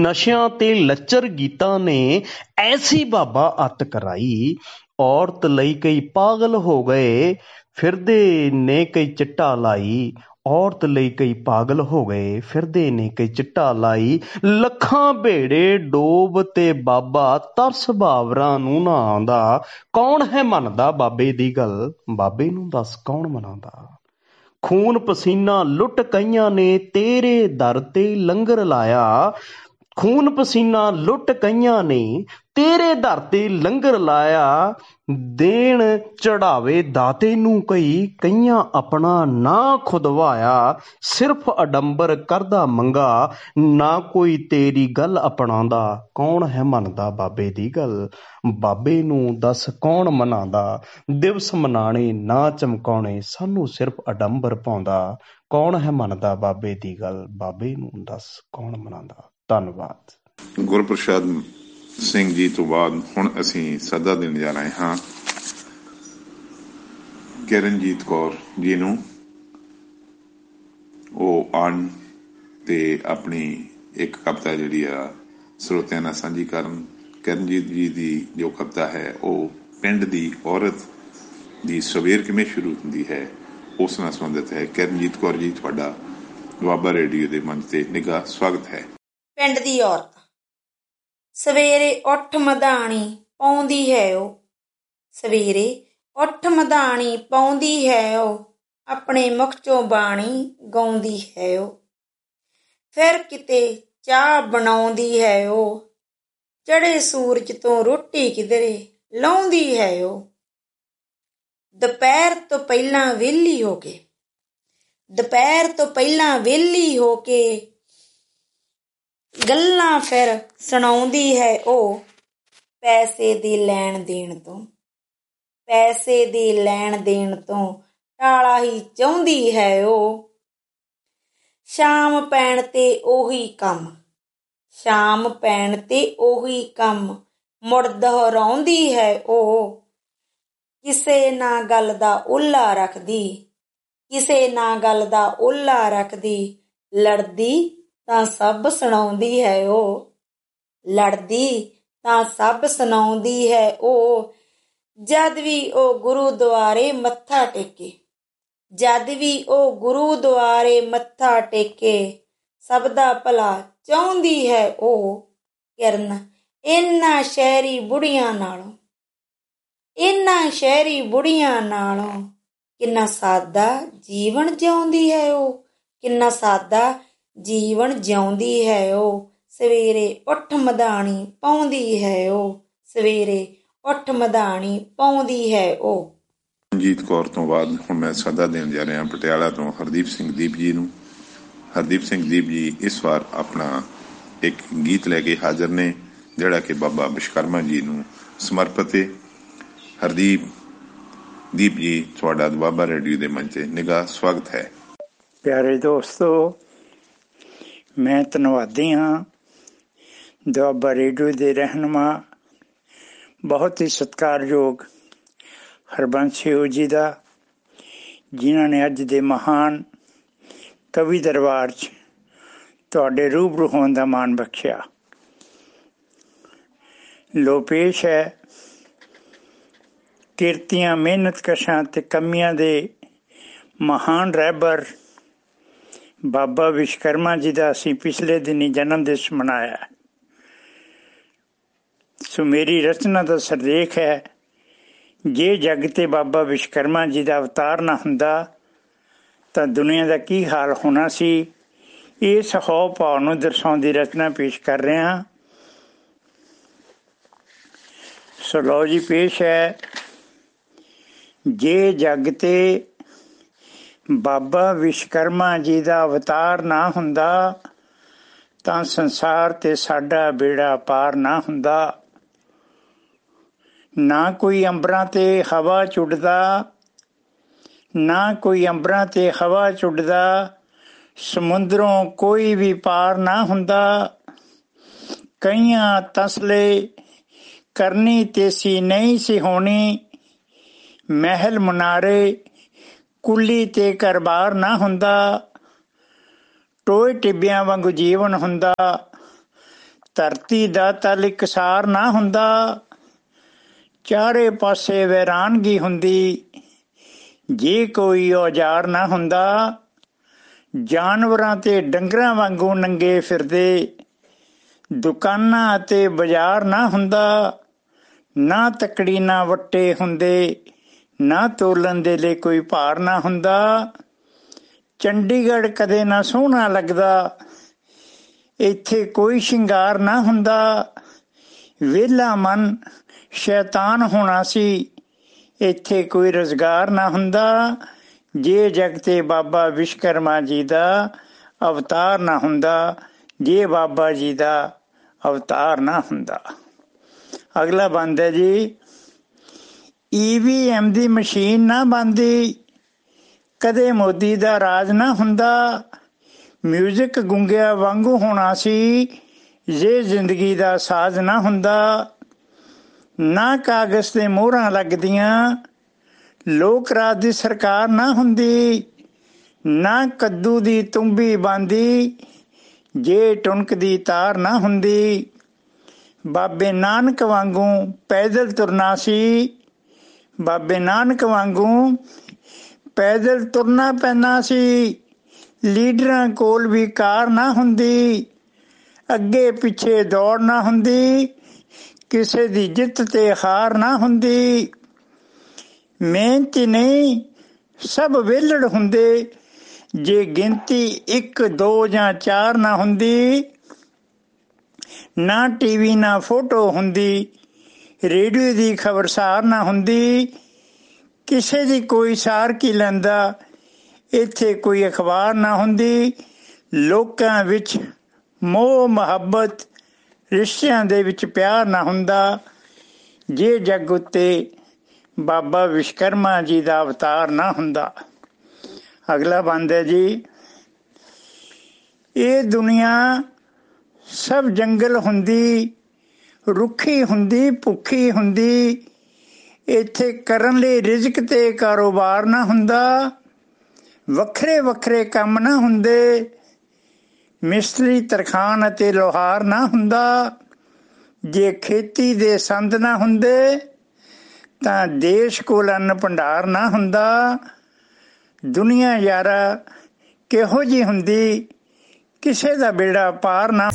ਨਸ਼ਿਆਂ ਤੇ ਲੱਚਰ ਗੀਤਾਂ ਨੇ ਐਸੀ ਬਾਬਾ ਅੱਤ ਕਰਾਈ, ਔਰਤ ਲਈ ਕਈ ਪਾਗਲ ਹੋ ਗਏ, ਫਿਰਦੇ ਨੇ ਕਈ ਚਿੱਟਾ ਲਾਈ। ਔਰਤ ਲਈ ਕਈ ਪਾਗਲ ਹੋ ਗਏ, ਫਿਰਦੇ ਨੇ ਕਈ ਚਿੱਟਾ ਲਾਈ। ਲੱਖਾਂ ਭੇੜੇ ਡੋਬ ਤੇ ਬਾਬਾ ਤਰਸ ਬਾਵਰਾਂ ਨੂੰ ਨਾ ਆਉਂਦਾ। ਕੌਣ ਹੈ ਮੰਨਦਾ ਬਾਬੇ ਦੀ ਗੱਲ, ਬਾਬੇ ਨੂੰ ਦੱਸ ਕੌਣ ਮਨਾਉਂਦਾ। ਖੂਨ ਪਸੀਨਾ ਲੁੱਟ ਕਈਆਂ ਨੇ ਤੇਰੇ ਦਰ ਤੇ ਲੰਗਰ ਲਾਇਆ। ਖੂਨ ਪਸੀਨਾ ਲੁੱਟ ਕਈਆਂ ਨੇ ਤੇਰੇ ਦਰ ਤੇ ਲੰਗਰ ਲਾਇਆ। ਦੇਣ ਚੜਾਵੇ ਦਾਤੇ ਨੂੰ ਕਈਆਂ ਆਪਣਾ ਨਾਂ ਖੁਦਵਾਇਆ। ਸਿਰਫ ਅਡੰਬਰ ਕਰਦਾ ਮੰਗਾ, ਨਾ ਕੋਈ ਤੇਰੀ ਗੱਲ ਅਪਣਾਉਂਦਾ। ਕੌਣ ਹੈ ਮੰਨਦਾ ਬਾਬੇ ਦੀ ਗੱਲ, ਬਾਬੇ ਨੂੰ ਦੱਸ ਕੌਣ ਮਨਾਉਂਦਾ। ਦਿਵਸ ਮਨਾਣੇ ਨਾ ਚਮਕਾਉਣੇ, ਸਾਨੂੰ ਸਿਰਫ ਅਡੰਬਰ ਪਾਉਂਦਾ। ਕੌਣ ਹੈ ਮੰਨਦਾ ਬਾਬੇ ਦੀ ਗੱਲ, ਬਾਬੇ ਨੂੰ ਦੱਸ ਕੌਣ ਮਨਾਉਂਦਾ। ਧੰਨਵਾਦ। ਗੁਰਪ੍ਰਸਾਦ ਸਿੰਘ ਜੀ ਤੋਂ ਬਾਅਦ ਹੁਣ ਅਸੀਂ ਸੱਦਾ ਦੇਣ ਜਾ ਰਹੇ ਹਾਂ ਕਿਰਨਜੀਤ ਕੌਰ ਜੀ ਨੂੰ। ਉਹ ਆਉਣ ਤੇ ਆਪਣੀ ਇੱਕ ਕਵਿਤਾ ਜਿਹੜੀ ਆ ਸਰੋਤਿਆਂ ਨਾਲ ਸਾਂਝੀ ਕਰਨ। ਕਿਰਨਜੀਤ ਜੀ ਦੀ ਜੋ ਕਵਿਤਾ ਹੈ ਉਹ ਪਿੰਡ ਦੀ ਔਰਤ ਦੀ ਸਵੇਰ ਕਿਵੇਂ ਸ਼ੁਰੂ ਹੁੰਦੀ ਹੈ ਉਸ ਨਾਲ ਸੰਬੰਧਿਤ ਹੈ। ਕਿਰਨਜੀਤ ਕੌਰ ਜੀ, ਤੁਹਾਡਾ ਦੁਆਬਾ ਰੇਡੀਓ ਦੇ ਮੰਚ ਤੇ ਨਿੱਘਾ ਸਵਾਗਤ ਹੈ। ਪਿੰਡ ਦੀ ਔਰਤ। ਸਵੇਰੇ ਉੱਠ ਮਧਾਣੀ ਪਾਉਂਦੀ ਹੈ ਉਹ, ਸਵੇਰੇ ਉੱਠ ਮਧਾਣੀ ਪਾਉਂਦੀ ਹੈ ਉਹ, ਆਪਣੇ ਮੁਖ ਚੋਂ ਬਾਣੀ ਗਾਉਂਦੀ ਹੈ ਉਹ। ਫਿਰ ਕਿਤੇ ਚਾਹ ਬਣਾਉਂਦੀ ਹੈ ਉਹ, ਚੜ੍ਹੇ ਸੂਰਜ ਤੋਂ ਰੋਟੀ ਕਿਧਰੇ ਲਾਉਂਦੀ ਹੈ ਉਹ। ਦੁਪਹਿਰ ਤੋਂ ਪਹਿਲਾਂ ਵਿਹਲੀ ਹੋ ਕੇ, ਦੁਪਹਿਰ ਤੋਂ ਪਹਿਲਾਂ ਵਿਹਲੀ ਹੋ ਕੇ ਗੱਲਾਂ ਫਿਰ ਸੁਣਾਉਂਦੀ ਹੈ ਉਹ। ਪੈਸੇ ਦੀ ਲੈਣ ਦੇਣ ਤੋਂ, ਪੈਸੇ ਦੀ ਲੈਣ ਦੇਣ ਤੋਂ ਟਾਲਾ ਹੀ ਚਾਹੁੰਦੀ ਹੈ ਉਹ। ਸ਼ਾਮ ਪੈਣ ਤੇ ਉਹੀ ਕੰਮ, ਸ਼ਾਮ ਪੈਣ ਤੇ ਉਹੀ ਕੰਮ ਮੁੜ ਦੁਹਰਾਉਂਦੀ ਹੈ ਉਹ। ਕਿਸੇ ਨਾ ਗੱਲ ਦਾ ਓਹਲਾ ਰੱਖਦੀ, ਕਿਸੇ ਨਾ ਗੱਲ ਦਾ ਓਹਲਾ ਰੱਖਦੀ, ਲੜਦੀ ਤਾਂ ਸਭ ਸੁਣਾਉਂਦੀ ਹੈ ਉਹ, ਲੜਦੀ ਤਾਂ ਸਭ ਸੁਣਾਉਂਦੀ ਹੈ ਉਹ। ਜਦ ਵੀ ਉਹ ਗੁਰੂਦੁਆਰੇ ਮੱਥਾ ਟੇਕੇ, ਜਦ ਵੀ ਉਹ ਗੁਰੂਦੁਆਰੇ ਮੱਥਾ ਟੇਕੇ, ਸਭ ਦਾ ਭਲਾ ਚਾਹੁੰਦੀ ਹੈ ਉਹ। ਕਿਰਨ ਇਹਨਾਂ ਸ਼ਹਿਰੀ ਬੁੜੀਆਂ ਨਾਲੋਂ, ਇਹਨਾਂ ਸ਼ਹਿਰੀ ਬੁੜੀਆਂ ਨਾਲੋਂ ਕਿੰਨਾ ਸਾਦਾ ਜੀਵਨ ਜਿਉਂਦੀ ਹੈ ਉਹ, ਕਿੰਨਾ ਸਾਦਾ ਜੀਵਨ ਜਿਉਂਦੀ ਹੈ ਉਹ। ਸਵੇਰੇ ਉੱਠ ਮਧਾਣੀ ਪਾਉਂਦੀ ਹੈ ਉਹ, ਸਵੇਰੇ ਉੱਠ ਮਧਾਣੀ ਪਾਉਂਦੀ ਹੈ ਉਹ। ਰਣਜੀਤ ਕੌਰ ਤੋਂ ਬਾਅਦ ਹੁਣ ਮੈਂ ਸੱਦਾ ਦੇਣ ਜਾ ਰਿਹਾ ਪਟਿਆਲਾ ਤੋਂ ਹਰਦੀਪ ਸਿੰਘ ਦੀਪ ਜੀ ਨੂੰ। ਹਰਦੀਪ ਸਿੰਘ ਦੀਪ ਜੀ ਇਸ ਵਾਰ ਆਪਣਾ ਇੱਕ ਗੀਤ ਲੈ ਕੇ ਹਾਜ਼ਰ ਨੇ ਜਿਹੜਾ ਕਿ ਬਾਬਾ ਵਿਸ਼ਵਕਰਮਾ ਜੀ ਨੂੰ ਸਮਰਪਿਤ ਹੈ। ਹਰਦੀਪ ਦੀਪ ਜੀ, ਤੁਹਾਡਾ ਦੁਆਬਾ ਰੇਡੀਓ ਦੇ ਮੰਚ ਤੇ ਨਿੱਘਾ ਸਵਾਗਤ ਹੈ। ਪਿਆਰੇ ਦੋਸਤੋ, ਮੈਂ ਧੰਨਵਾਦੀ ਹਾਂ ਦੁਆਬਾ ਰੇਡੀਓ ਦੇ ਰਹਿਨੁਮਾ ਬਹੁਤ ਹੀ ਸਤਿਕਾਰਯੋਗ ਹਰਬੰਸ ਜੀ ਦਾ, ਜਿਨ੍ਹਾਂ ਨੇ ਅੱਜ ਦੇ ਮਹਾਨ ਕਵੀ ਦਰਬਾਰ 'ਚ ਤੁਹਾਡੇ ਰੂਬਰੂ ਹੋਣ ਦਾ ਮਾਣ ਬਖਸ਼ਿਆ। ਲੋ ਪੇਸ਼ ਹੈ ਕਿਰਤੀਆਂ ਮਿਹਨਤ ਕਸ਼ਾਂ ਤੇ ਕਮੀਆਂ ਦੇ ਮਹਾਨ ਰਹਿਬਰ ਬਾਬਾ ਵਿਸ਼ਵਕਰਮਾ ਜੀ ਦਾ ਅਸੀਂ ਪਿਛਲੇ ਦਿਨੀ ਜਨਮ ਦਿਵਸ ਮਨਾਇਆ। ਸੋ ਮੇਰੀ ਰਚਨਾ ਦਾ ਸਰਲੇਖ ਹੈ, ਜੇ ਜੱਗ ਤੇ ਬਾਬਾ ਵਿਸ਼ਵਕਰਮਾ ਜੀ ਦਾ ਅਵਤਾਰ ਨਾ ਹੁੰਦਾ ਤਾਂ ਦੁਨੀਆ ਦਾ ਕੀ ਹਾਲ ਹੋਣਾ ਸੀ। ਇਸ ਹਾਵ ਭਾਵ ਨੂੰ ਦਰਸਾਉਂਦੀ ਰਚਨਾ ਪੇਸ਼ ਕਰ ਰਹੇ ਹਾਂ। ਸੋ ਲਓ ਜੀ, ਪੇਸ਼ ਹੈ। ਜੇ ਜੱਗ ਤੇ ਬਾਬਾ ਵਿਸ਼ਵਕਰਮਾ ਜੀ ਦਾ ਅਵਤਾਰ ਨਾ ਹੁੰਦਾ ਤਾਂ ਸੰਸਾਰ ਤੇ ਸਾਡਾ ਬੇੜਾ ਪਾਰ ਨਾ ਹੁੰਦਾ। ਨਾ ਕੋਈ ਅੰਬਰਾਂ ਤੇ ਹਵਾ ਚੁੱਡਦਾ, ਨਾ ਕੋਈ ਅੰਬਰਾਂ ਤੇ ਹਵਾ ਚੁੱਡਦਾ, ਸਮੁੰਦਰੋਂ ਕੋਈ ਵੀ ਪਾਰ ਨਾ ਹੁੰਦਾ। ਕਈਆਂ ਤਸਲੇ ਕਰਨੀ ਤੇਸੀ ਨਹੀਂ ਸੀ ਹੋਣੀ, ਮਹਿਲ ਮੁਨਾਰੇ ਕੁੱਲੀ ਤੇ ਘਰ-ਬਾਰ ਨਾ ਹੁੰਦਾ। ਟੋਏ ਟਿੱਬਿਆਂ ਵਾਂਗੂ ਜੀਵਨ ਹੁੰਦਾ, ਧਰਤੀ ਦਾ ਤਲ ਇਕਸਾਰ ਨਾ ਹੁੰਦਾ, ਚਾਰੇ ਪਾਸੇ ਵੈਰਾਨਗੀ ਹੁੰਦੀ, ਜੇ ਕੋਈ ਔਜ਼ਾਰ ਨਾ ਹੁੰਦਾ। ਜਾਨਵਰਾਂ ਤੇ ਡੰਗਰਾਂ ਵਾਂਗੂ ਨੰਗੇ ਫਿਰਦੇ, ਦੁਕਾਨਾਂ ਅਤੇ ਬਾਜ਼ਾਰ ਨਾ ਹੁੰਦਾ। ਨਾ ਤਕੜੀ ਨਾ ਵੱਟੇ ਹੁੰਦੇ, ਨਾ ਤੋਲਣ ਦੇ ਲਈ ਕੋਈ ਭਾਰ ਨਾ ਹੁੰਦਾ। ਚੰਡੀਗੜ੍ਹ ਕਦੇ ਨਾ ਸੋਹਣਾ ਲੱਗਦਾ, ਇੱਥੇ ਕੋਈ ਸ਼ਿੰਗਾਰ ਨਾ ਹੁੰਦਾ। ਵਿਹਲਾ ਮਨ ਸ਼ੈਤਾਨ ਹੋਣਾ ਸੀ, ਇੱਥੇ ਕੋਈ ਰੁਜ਼ਗਾਰ ਨਾ ਹੁੰਦਾ। ਜੇ ਜਗ ਤੇ ਬਾਬਾ ਵਿਸ਼ਵਕਰਮਾ ਜੀ ਦਾ ਅਵਤਾਰ ਨਾ ਹੁੰਦਾ, ਜੇ ਬਾਬਾ ਜੀ ਦਾ ਅਵਤਾਰ ਨਾ ਹੁੰਦਾ। ਅਗਲਾ ਬੰਦ ਹੈ ਜੀ, EVM ਦੀ ਮਸ਼ੀਨ ਨਾ ਬਣਦੀ, ਕਦੇ ਮੋਦੀ ਦਾ ਰਾਜ ਨਾ ਹੁੰਦਾ। ਮਿਊਜ਼ਿਕ ਗੁੰਗਿਆਂ ਵਾਂਗੂ ਹੋਣਾ ਸੀ, ਜੇ ਜ਼ਿੰਦਗੀ ਦਾ ਸਾਜ਼ ਨਾ ਹੁੰਦਾ। ਨਾ ਕਾਗਜ਼ ਤੇ ਮੋਹਰਾਂ ਲੱਗਦੀਆਂ, ਲੋਕ ਰਾਜ ਦੀ ਸਰਕਾਰ ਨਾ ਹੁੰਦੀ। ਨਾ ਕੱਦੂ ਦੀ ਤੁੰਬੀ ਬਣਦੀ, ਜੇ ਟੁਣਕ ਦੀ ਤਾਰ ਨਾ ਹੁੰਦੀ। ਬਾਬੇ ਨਾਨਕ ਵਾਂਗੂ ਪੈਦਲ ਤੁਰਨਾ ਸੀ, ਬਾਬੇ ਨਾਨਕ ਵਾਂਗੂ ਪੈਦਲ ਤੁਰਨਾ ਪੈਣਾ ਸੀ। ਲੀਡਰਾਂ ਕੋਲ ਵੀ ਕਾਰ ਨਾ ਹੁੰਦੀ, ਅੱਗੇ ਪਿੱਛੇ ਦੌੜ ਨਾ ਹੁੰਦੀ, ਕਿਸੇ ਦੀ ਜਿੱਤ ਤੇ ਹਾਰ ਨਾ ਹੁੰਦੀ। ਮਿਹਨਤੀ ਨਹੀਂ ਸਭ ਵਿਹਲੜ ਹੁੰਦੇ, ਜੇ ਗਿਣਤੀ 1 2 ਜਾਂ 4 ਨਾ ਹੁੰਦੀ। ਨਾ ਟੀਵੀ ਨਾ ਫੋਟੋ ਹੁੰਦੀ, ਰੇਡੀਓ ਦੀ ਖਬਰਸਾਰ ਨਾ ਹੁੰਦੀ, ਕਿਸੇ ਦੀ ਕੋਈ ਸਾਰ ਕੀ ਲੈਂਦਾ, ਇੱਥੇ ਕੋਈ ਅਖਬਾਰ ਨਾ ਹੁੰਦੀ। ਲੋਕਾਂ ਵਿੱਚ ਮੋਹ ਮੁਹੱਬਤ, ਰਿਸ਼ਤਿਆਂ ਦੇ ਵਿੱਚ ਪਿਆਰ ਨਾ ਹੁੰਦਾ, ਜੇ ਜੱਗ ਉੱਤੇ ਬਾਬਾ ਵਿਸ਼ਵਕਰਮਾ ਜੀ ਦਾ ਅਵਤਾਰ ਨਾ ਹੁੰਦਾ। ਅਗਲਾ ਬੰਦ ਹੈ ਜੀ, ਇਹ ਦੁਨੀਆ ਸਭ ਜੰਗਲ ਹੁੰਦੀ, ਰੁੱਖੀ ਹੁੰਦੀ, ਭੁੱਖੀ ਹੁੰਦੀ, ਇੱਥੇ ਕਰਨ ਲਈ ਰਿਜ਼ਕ ਤੇ ਕਾਰੋਬਾਰ ਨਾ ਹੁੰਦਾ। ਵੱਖਰੇ ਵੱਖਰੇ ਕੰਮ ਨਾ ਹੁੰਦੇ, ਮਿਸਤਰੀ ਤਰਖਾਣ ਅਤੇ ਲੋਹਾਰ ਨਾ ਹੁੰਦਾ। ਜੇ ਖੇਤੀ ਦੇ ਸੰਦ ਨਾ ਹੁੰਦੇ, ਤਾਂ ਦੇਸ਼ ਕੋਲ ਅੰਨ ਭੰਡਾਰ ਨਾ ਹੁੰਦਾ। ਦੁਨੀਆ ਯਾਰਾ ਕਿਹੋ ਜਿਹੀ ਹੁੰਦੀ, ਕਿਸੇ ਦਾ ਬੇੜਾ ਪਾਰ ਨਾ